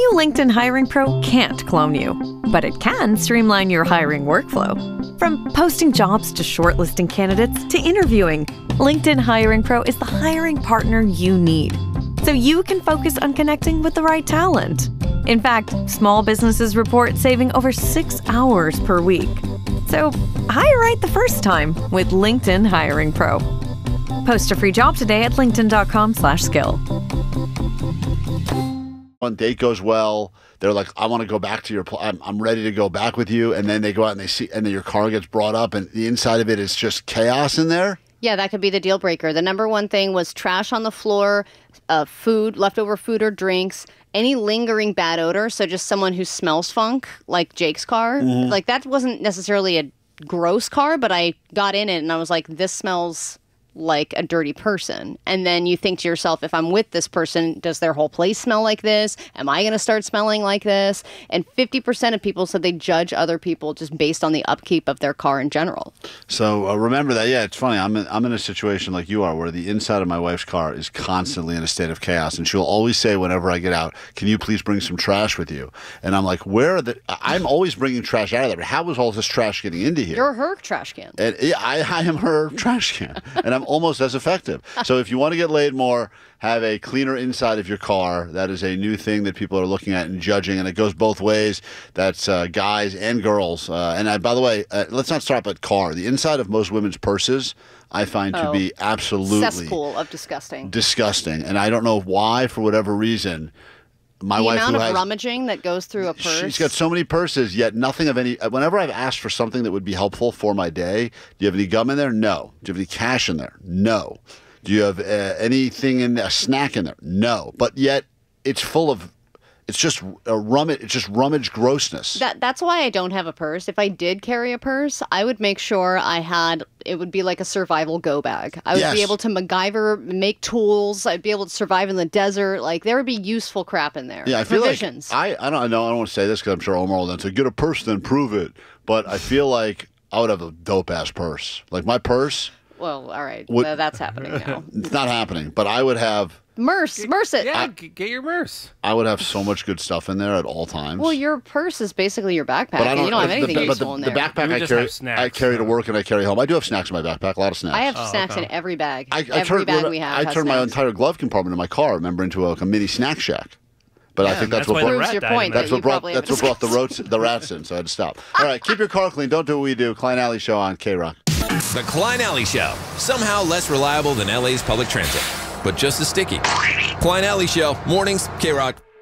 new LinkedIn Hiring Pro can't clone you, but it can streamline your hiring workflow. From posting jobs to shortlisting candidates to interviewing, LinkedIn Hiring Pro is the hiring partner you need, so you can focus on connecting with the right talent. In fact, small businesses report saving over 6 hours per week. So hire right the first time with LinkedIn Hiring Pro. Post a free job today at linkedin.com/skill. One date goes well, they're like, I want to go back to your I'm ready to go back with you, and then they go out and they see, and then your car gets brought up and the inside of it is just chaos in there. Yeah, that could be the deal breaker. The number one thing was trash on the floor, food, leftover food or drinks, any lingering bad odor. So just someone who smells funk, like Jake's car. Like that wasn't necessarily a gross car, but I got in it and I was like, this smells like a dirty person. And then you think to yourself, if I'm with this person, does their whole place smell like this? Am I going to start smelling like this? And 50% of people said they judge other people just based on the upkeep of their car in general. So remember that. Yeah, it's funny. I'm in a situation like you are where the inside of my wife's car is constantly in a state of chaos. And she'll always say whenever I get out, can you please bring some trash with you? And I'm like, where are the... I'm always bringing trash out of there. But how is all this trash getting into here? You're her trash can. And yeah, I am her trash can. And I'm almost as effective. So if you want to get laid more, have a cleaner inside of your car. That is a new thing that people are looking at and judging, and it goes both ways. That's guys and girls. And by the way, let's not stop at car. The inside of most women's purses, I find to be absolutely cesspool of disgusting. Disgusting, and I don't know why. For whatever reason, my the wife amount who of has, rummaging that goes through a purse. She's got so many purses, yet nothing of any. Whenever I've asked for something that would be helpful for my day, do you have any gum in there? No. Do you have any cash in there? No. Do you have anything in a snack in there? No. But yet it's full of. It's just rummage. It's just rummage grossness. That's why I don't have a purse. If I did carry a purse, I would make sure I had. It would be like a survival go bag. I would be able to MacGyver, make tools. I'd be able to survive in the desert. Like there would be useful crap in there. Yeah, I feel Provisions. like I don't want to say this because I'm sure Omar will then say get a purse then prove it. But I feel like I would have a dope ass purse. Like my purse. Well, all right, that's happening now. It's not happening, but I would have. Merce it. Yeah, get your Merce. I would have so much good stuff in there at all times. Well, your purse is basically your backpack, and you don't have anything useful in there. The backpack I carry to work and I carry home. I do have snacks in my backpack, a lot of snacks. I have snacks in every bag. Every bag we have. I turned my entire glove compartment in my car, remember, into a mini snack shack. But I think that's what proves your point. That's what brought the rats in, so I had to stop. All right, keep your car clean. Don't do what we do. Klein Alley Show on K-Rock. The Klein Alley Show. Somehow less reliable than LA's public transit, but just as sticky. Klein Alley Show. Mornings, K-Rock.